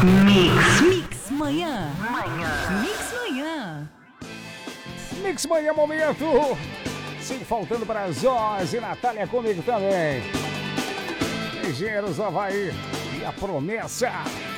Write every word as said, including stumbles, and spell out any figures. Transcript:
Mix. Mix Manhã. Manhã. Mix Manhã. Mix Manhã Momento. Sim, faltando para Zós e Natália comigo também. Engenheiros Havaí e a promessa.